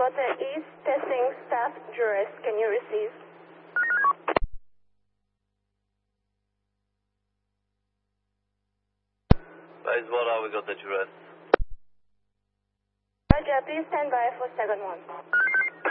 Water East, testing staff jurors. Can you receive? Bayswater, we got the jurors. Roger, please stand by for second one.